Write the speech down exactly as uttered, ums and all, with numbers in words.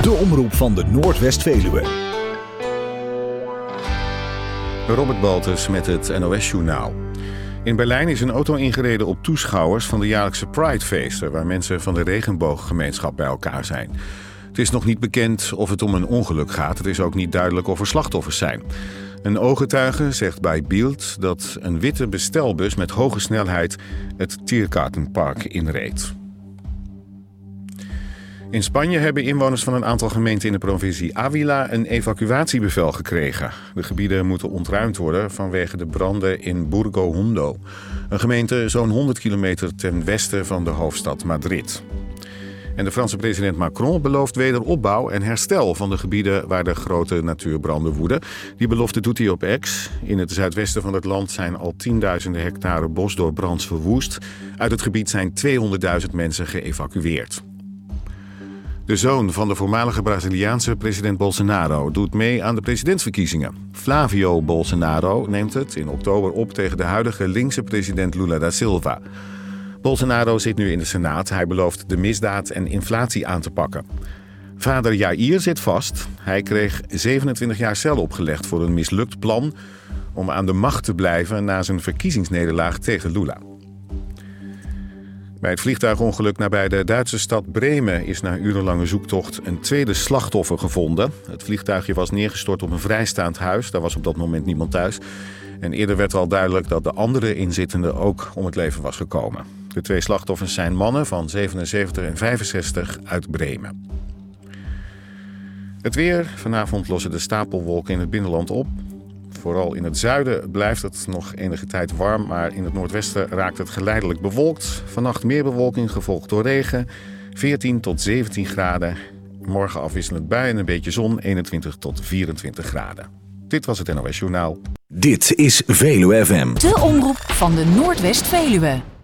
De omroep van de Noordwest-Veluwe. Robert Baltus met het N O S-journaal. In Berlijn is een auto ingereden op toeschouwers van de jaarlijkse Pride-feesten, waar mensen van de regenbooggemeenschap bij elkaar zijn. Het is nog niet bekend of het om een ongeluk gaat. Het is ook niet duidelijk of er slachtoffers zijn. Een ooggetuige zegt bij Bild dat een witte bestelbus met hoge snelheid het Tiergartenpark inreed. In Spanje hebben inwoners van een aantal gemeenten in de provincie Ávila een evacuatiebevel gekregen. De gebieden moeten ontruimd worden vanwege de branden in Burgo Hondo, een gemeente zo'n honderd kilometer ten westen van de hoofdstad Madrid. En de Franse president Macron belooft wederopbouw en herstel van de gebieden waar de grote natuurbranden woeden. Die belofte doet hij op X. In het zuidwesten van het land zijn al tienduizenden hectare bos door brand verwoest. Uit het gebied zijn tweehonderdduizend mensen geëvacueerd. De zoon van de voormalige Braziliaanse president Bolsonaro doet mee aan de presidentsverkiezingen. Flavio Bolsonaro neemt het in oktober op tegen de huidige linkse president Lula da Silva. Bolsonaro zit nu in de Senaat. Hij belooft de misdaad en inflatie aan te pakken. Vader Jair zit vast. Hij kreeg zevenentwintig jaar cel opgelegd voor een mislukt plan om aan de macht te blijven na zijn verkiezingsnederlaag tegen Lula. Bij het vliegtuigongeluk nabij de Duitse stad Bremen is na urenlange zoektocht een tweede slachtoffer gevonden. Het vliegtuigje was neergestort op een vrijstaand huis. Daar was op dat moment niemand thuis. En eerder werd al duidelijk dat de andere inzittende ook om het leven was gekomen. De twee slachtoffers zijn mannen van zevenenzeventig en vijfenzestig uit Bremen. Het weer. Vanavond lossen de stapelwolken in het binnenland op. Vooral in het zuiden blijft het nog enige tijd warm, maar in het noordwesten raakt het geleidelijk bewolkt. Vannacht meer bewolking, gevolgd door regen, veertien tot zeventien graden. Morgen afwisselend bui en een beetje zon, eenentwintig tot vierentwintig graden. Dit was het N O S Journaal. Dit is Veluwe F M. De omroep van de Noordwest-Veluwe.